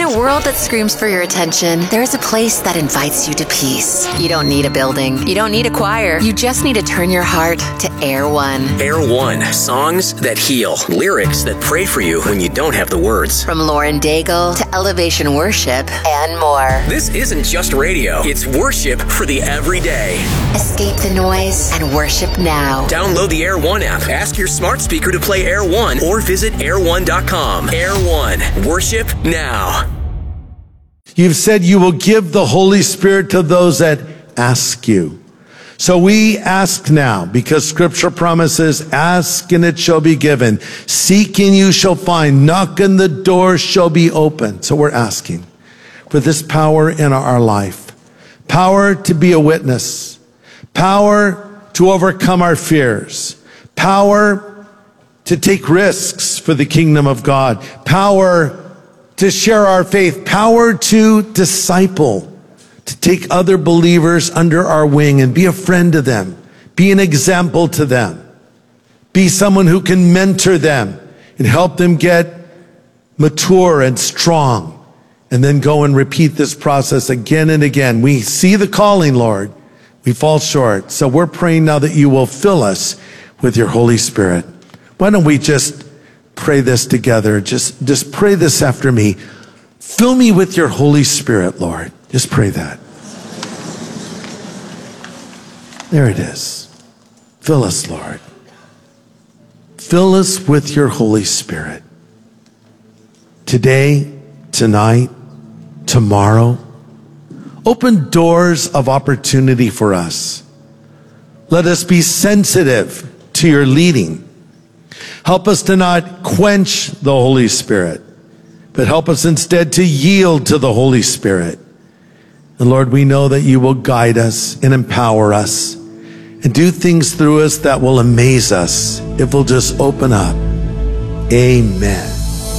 a world that screams for your attention, there's a place that invites you to peace. You don't need a building. You don't need a choir. You just need to turn your heart to Air One. Air One. Songs that heal. Lyrics that pray for you when you don't have the words. From Lauren Daigle to Elevation Worship and more. This isn't just radio. It's worship for the everyday. Escape the noise and worship now. Download the Air One app. Ask your smart speaker to play Air One or visit air1.com. Air One. Worship now. You've said you will give the Holy Spirit to those that ask you. So we ask now, because Scripture promises, ask and it shall be given. Seek and you shall find. Knock and the door shall be open. So we're asking for this power in our life. Power to be a witness. Power to overcome our fears. Power to take risks for the kingdom of God. Power to share our faith, power to disciple, to take other believers under our wing and be a friend to them, be an example to them, be someone who can mentor them and help them get mature and strong, and then go and repeat this process again and again. We see the calling, Lord. We fall short. So we're praying now that you will fill us with your Holy Spirit. Why don't we just pray this together? Just pray this after me. Fill me with your Holy Spirit, Lord. Just pray that. There it is. Fill us, Lord. Fill us with your Holy Spirit. Today, tonight, tomorrow. Open doors of opportunity for us. Let us be sensitive to your leading. Help us to not quench the Holy Spirit, but help us instead to yield to the Holy Spirit. And Lord, we know that you will guide us and empower us and do things through us that will amaze us if we'll just open up. Amen.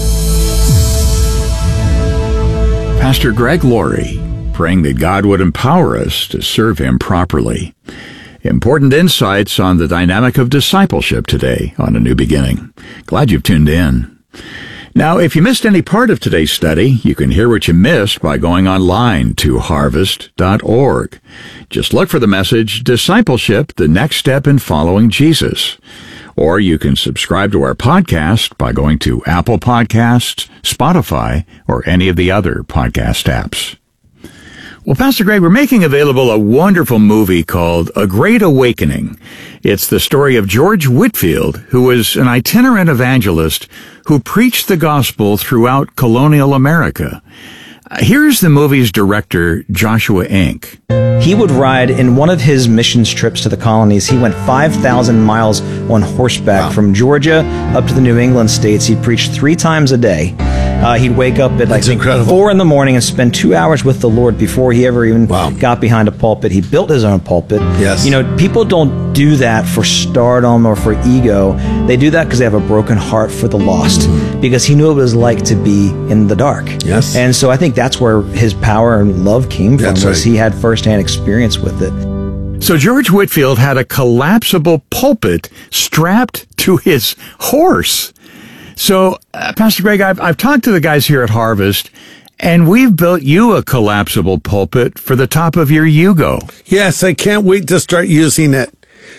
Pastor Greg Laurie, praying that God would empower us to serve him properly. Important insights on the dynamic of discipleship today on A New Beginning. Glad you've tuned in. Now, if you missed any part of today's study, you can hear what you missed by going online to harvest.org. Just look for the message, Discipleship, the Next Step in Following Jesus. Or you can subscribe to our podcast by going to Apple Podcasts, Spotify, or any of the other podcast apps. Well, Pastor Greg, we're making available a wonderful movie called A Great Awakening. It's the story of George Whitefield, who was an itinerant evangelist who preached the gospel throughout colonial America. Here's the movie's director, Joshua Enck. He would ride in one of his missions trips to the colonies. He went 5,000 miles on horseback from Georgia up to the New England states. He preached 3 times a day. He'd wake up at 4 in the morning and spend 2 hours with the Lord before he ever even got behind a pulpit. He built his own pulpit. Yes. You know, people don't do that for stardom or for ego. They do that because they have a broken heart for the lost, because he knew what it was like to be in the dark. Yes. And so I think that's where his power and love came from, he had firsthand experience with it. So George Whitefield had a collapsible pulpit strapped to his horse. So, Pastor Greg, I've talked to the guys here at Harvest, and we've built you a collapsible pulpit for the top of your Yugo. Yes, I can't wait to start using it.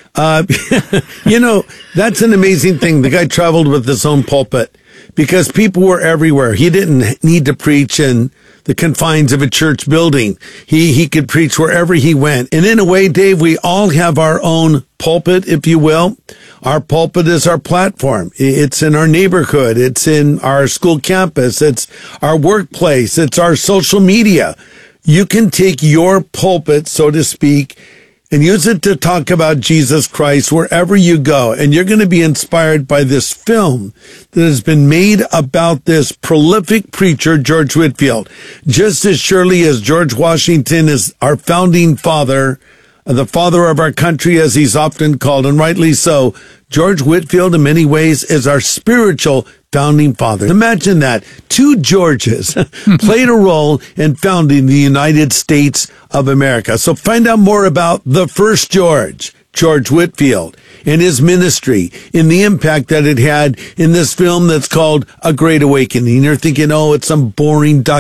You know, that's an amazing thing. The guy traveled with his own pulpit because people were everywhere. He didn't need to preach in the confines of a church building. He could preach wherever he went. And in a way, Dave, we all have our own pulpit, if you will. Our pulpit is our platform. It's in our neighborhood. It's in our school campus. It's our workplace. It's our social media. You can take your pulpit, so to speak, and use it to talk about Jesus Christ wherever you go. And you're going to be inspired by this film that has been made about this prolific preacher, George Whitefield. Just as surely as George Washington is our founding father, the father of our country, as he's often called, and rightly so, George Whitefield, in many ways, is our spiritual founding father. Imagine that. 2 Georges played a role in founding the United States of America. So find out more about the first George Whitefield, and his ministry, and the impact that it had in this film that's called A Great Awakening. You're thinking, oh, it's some boring